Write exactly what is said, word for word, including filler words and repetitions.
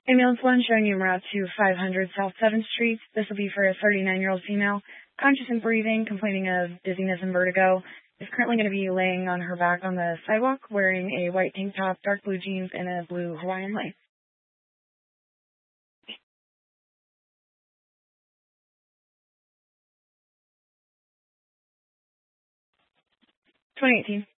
Ambulance one showing you en route to five hundred South seventh Street. This will be for a thirty-nine-year-old female, conscious and breathing, complaining of dizziness and vertigo. Is currently going to be laying on her back on the sidewalk, wearing a white tank top, dark blue jeans, and a blue Hawaiian lace. twenty eighteen.